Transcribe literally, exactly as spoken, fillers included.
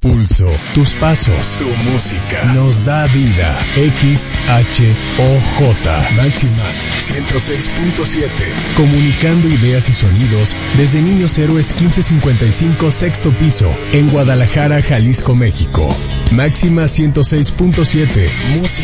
pulso, tus pasos, tu música, nos da vida. X H O J, Máxima ciento seis punto siete. Comunicando ideas y sonidos desde Niños Héroes quince cincuenta y cinco, sexto piso, en Guadalajara, Jalisco, México. Máxima ciento seis punto siete, música.